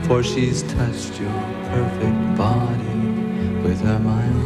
for she's touched your perfect body with her mind.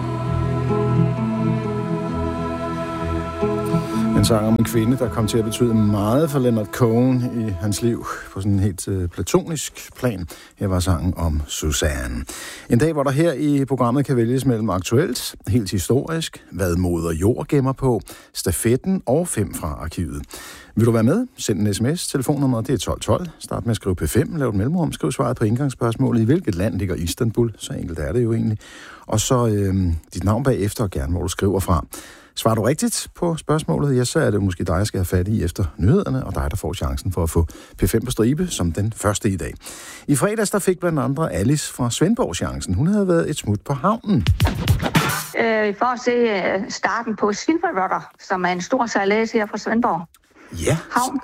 En sang om en kvinde, der kom til at betyde meget for Leonard Cohen i hans liv på sådan en helt platonisk plan. Her var sangen om Suzanne. En dag, hvor der her i programmet kan vælges mellem aktuelt, helt historisk, hvad moder jord gemmer på, stafetten og 5 fra arkivet. Vil du være med? Send en sms. Telefonnummeret det er 1212. Start med at skrive P5, lav et mellemrum, skriv svaret på indgangsspørgsmålet. I hvilket land ligger Istanbul? Så enkelt er det jo egentlig. Og så dit navn bagefter og gerne, hvor du skriver fra. Svarer du rigtigt på spørgsmålet, ja, så er det måske dig, jeg skal have fat i efter nyhederne, og dig, der får chancen for at få P5 på stribe som den første i dag. I fredags, der fik blandt andre Alice fra Svendborg chancen. Hun havde været et smut på havnen. For at se starten på Silver Rudder, som er en stor sejlads her fra Svendborg. Ja, havn.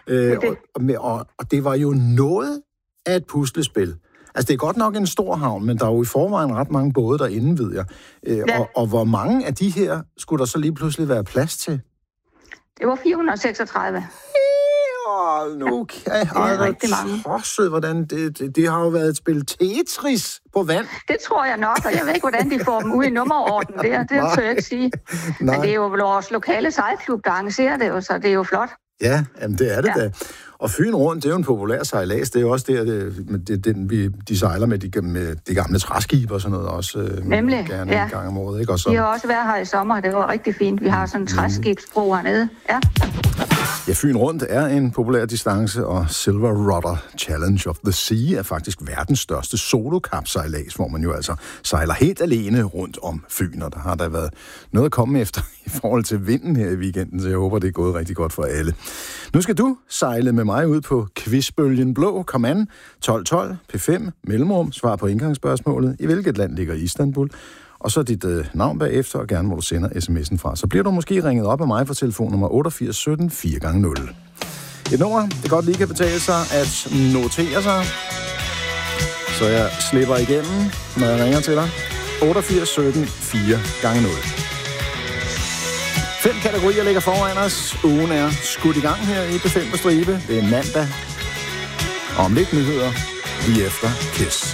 Og det var jo noget af et puslespil. Altså, det er godt nok en stor havn, men der er jo i forvejen ret mange både derinde, ved jeg. Ja. Og hvor mange af de her skulle der så lige pludselig være plads til? Det var 436. Nu kan det er rigtig mange. Tosset, hvordan det har jo været et spil Tetris på vand. Det tror jeg nok, og jeg ved ikke, hvordan de får dem ud i nummerorden der. Det tør jeg ikke sige. Nej. Men det er jo vores lokale sejlklub, der arrangerer det jo, så det er jo flot. Ja, jamen det er det da. Og Fyn Rundt, det er jo en populær sejlads. Det er jo også der, de sejler med de gamle træskibe og sådan noget også. Nemlig, gerne en gang om året, ikke? Og så... De har også været her i sommer, det var rigtig fint. Vi har sådan en træskibsbro hernede. Ja. Ja, Fyn Rundt er en populær distance, og Silver Rudder Challenge of the Sea er faktisk verdens største solokapsejlads, hvor man jo altså sejler helt alene rundt om Fyn, og der har der været noget at komme efter i forhold til vinden her i weekenden, så jeg håber, det er gået rigtig godt for alle. Nu skal du sejle med mig ud på quizbølgen blå. Kom an, 1212, P5, mellemrum, svar på indgangsspørgsmålet. I hvilket land ligger Istanbul? Og så dit navn bagefter, og gerne hvor du sender sms'en fra. Så bliver du måske ringet op af mig på telefonnummer 88 17 4x0. Et nummer, det godt lige kan betale sig at notere sig, så jeg slipper igennem, når jeg ringer til dig. 88 17 4x0. 5 kategorier ligger foran os. Ugen er skudt i gang her i P5 på stribe. Det er mandag. Og om lidt nyheder lige efter Kiss.